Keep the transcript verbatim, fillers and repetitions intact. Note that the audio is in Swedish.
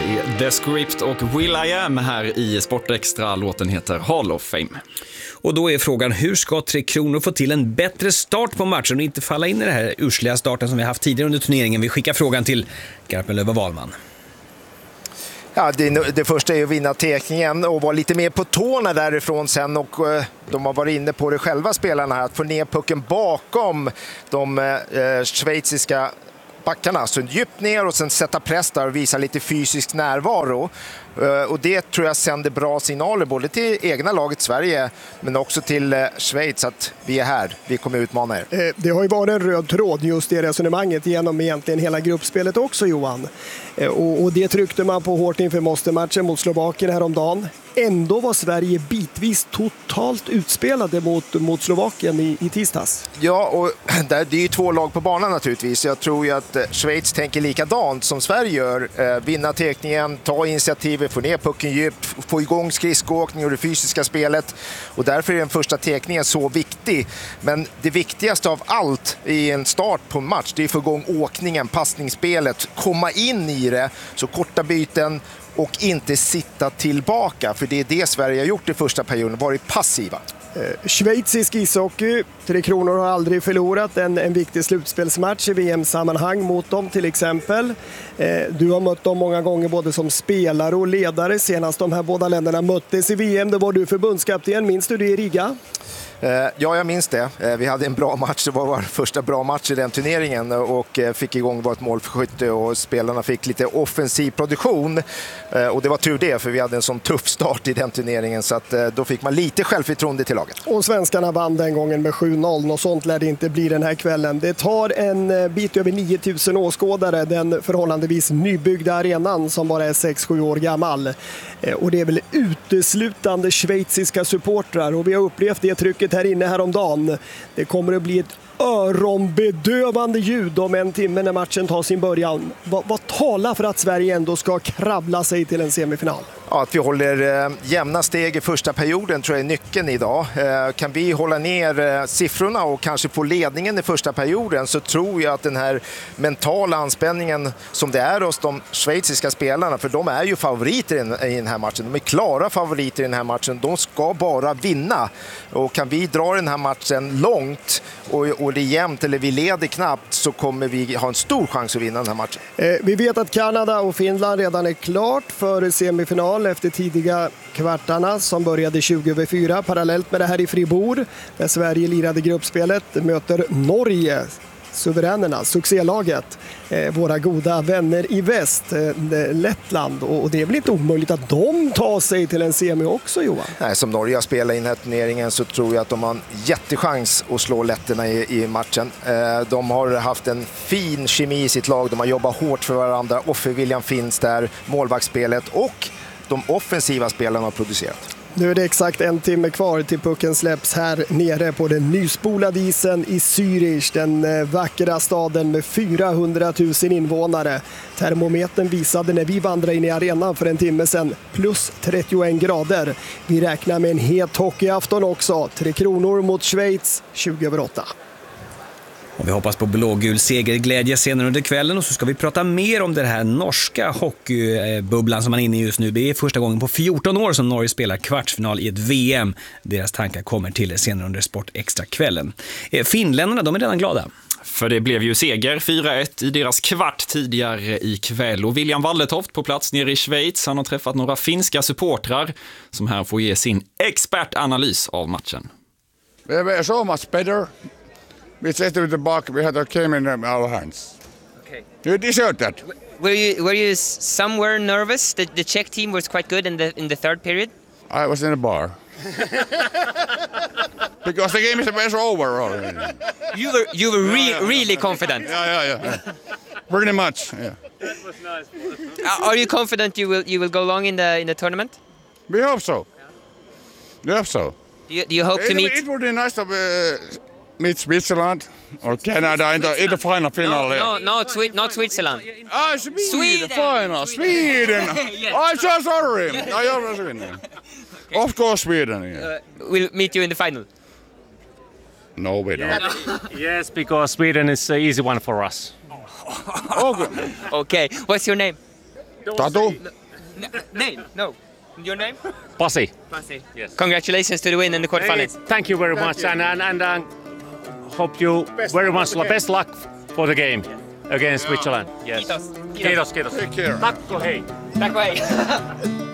är The Script och Will I Am här i Sportextra. Låten heter Hall of Fame. Och då är frågan, hur ska Tre Kronor få till en bättre start på matchen och inte falla in i den här ursliga starten som vi har haft tidigare under turneringen? Vi skickar frågan till Garpenlöv och Wahlman. Ja, det, det första är att vinna tekningen och vara lite mer på tårna därifrån sen, och eh, de har varit inne på det själva, spelarna här, att få ner pucken bakom de eh, schweiziska backarna, så djupt ner och sen sätta press där och visa lite fysisk närvaro. Uh, och det tror jag sänder bra signaler både till egna laget Sverige men också till uh, Schweiz, att vi är här, vi kommer utmana er. Eh, det har ju varit en röd tråd just det resonemanget genom egentligen hela gruppspelet också, Johan. Eh, och, och det tryckte man på hårt inför måste-matchen mot Slovakien häromdagen. Ändå var Sverige bitvis totalt utspelade mot, mot Slovakien i, i tisdags. Ja, och där, det är ju två lag på banan naturligtvis. Jag tror ju att Schweiz tänker likadant som Sverige gör. Eh, vinna tekningen, ta initiativet, få ner pucken djupt, få igång skridskoåkning och det fysiska spelet. Och därför är den första tekningen så viktig. Men det viktigaste av allt i en start på en match, det är att få igång åkningen, passningsspelet, komma in i det, så korta byten och inte sitta tillbaka, för det är det Sverige har gjort i första perioden, varit passiva. Eh, schweizisk ishockey, Tre Kronor har aldrig förlorat en, en viktig slutspelsmatch i V M-sammanhang mot dem till exempel. Eh, du har mött dem många gånger både som spelare och ledare. Senast de här båda länderna möttes i V M, det var du förbundskapten. Minns du det i Riga? Ja, jag minns det. Vi hade en bra match. Det var vår första bra match i den turneringen och fick igång vårt målskytte och spelarna fick lite offensiv produktion. Och det var tur det, för vi hade en sån tuff start i den turneringen, så att då fick man lite självförtroende till laget. Och svenskarna vann den gången med sju noll, och sånt lär det inte bli den här kvällen. Det tar en bit över nio tusen åskådare, den förhållandevis nybyggda arenan som bara är sex sju år gammal. Och det är väl uteslutande schweiziska supportrar, och vi har upplevt det trycket här inne häromdagen. Det kommer att bli ett öronbedövande ljud om en timme när matchen tar sin början. Vad, vad talar för att Sverige ändå ska krabbla sig till en semifinal? Ja, att vi håller eh, jämna steg i första perioden tror jag är nyckeln idag. Eh, kan vi hålla ner eh, siffrorna och kanske få ledningen i första perioden, så tror jag att den här mentala anspänningen som det är hos de schweiziska spelarna, för de är ju favoriter i den, i den här matchen. De är klara favoriter i den här matchen. De ska bara vinna. Och kan vi dra den här matchen långt och, och det är jämnt eller vi leder knappt, så kommer vi ha en stor chans att vinna den här matchen. Eh, vi vet att Kanada och Finland redan är klart för semifinal efter tidiga kvartarna som började tjugo över fyra. Parallellt med det här i Fribourg, där Sverige lirade gruppspelet, möter Norge, suveränerna, succélaget, eh, våra goda vänner i väst, eh, Lettland, och, och det är väl inte omöjligt att de tar sig till en semi också, Johan? Nej, som Norge har spelat i den här turneringen så tror jag att de har en jättechans att slå letterna i, i matchen. Eh, de har haft en fin kemi i sitt lag, de har jobbat hårt för varandra, offerviljan finns där, målvaktsspelet och de offensiva spelarna har producerat. Nu är det exakt en timme kvar till pucken släpps här nere på den nyspolade isen i Zürich, den vackra staden med fyrahundratusen invånare. Termometern visade när vi vandrade in i arenan för en timme sedan plus trettioen grader. Vi räknar med en het hockeyafton också. Tre Kronor mot Schweiz tjugo över åtta. Och vi hoppas på blågul segerglädje senare under kvällen, och så ska vi prata mer om den här norska hockeybubblan som man är inne i just nu. Det är första gången på fjorton år som Norge spelar kvartsfinal i ett V M. Deras tankar kommer till senare under Sport Extra-kvällen. Finländarna, de är redan glada. För det blev ju seger fyra ett i deras kvart tidigare i kväll. Och William Walletoft på plats nere i Schweiz, han har träffat några finska supportrar som här får ge sin expertanalys av matchen. We were so much better. We said to the back, we had a game in our hands. Okay. You deserve that. Were you were you somewhere nervous? The, the Czech team was quite good in the in the third period. I was in a bar. Because the game is over already. You were you were re- yeah, yeah. really confident. Yeah, yeah, yeah. yeah. Pretty much. Yeah. That was nice. Are you confident you will you will go long in the in the tournament? We hope so. We hope so. Do you, do you hope it, to meet? It would be nice to uh, meet Switzerland or Canada in the, in the final final. No, no, no, Swi- not Switzerland. Ah, Sweden, Sweden. The final. Sweden. Yes. I'm so sorry. I am Sweden. Okay. Of course, Sweden. Yeah. Uh, we'll meet you in the final. No, we don't. Yes, because Sweden is an easy one for us. Okay. Okay, what's your name? Tatu? Name? No. Your name? Pasi. Pasi. Yes. Congratulations to the win in the quarterfinals. Thank you very much, and and, and uh, hope you very much best luck for the game against Switzerland. Yes. Kiitos. Kiitos, kiitos. Take care. Tack och hej. Tack och hej.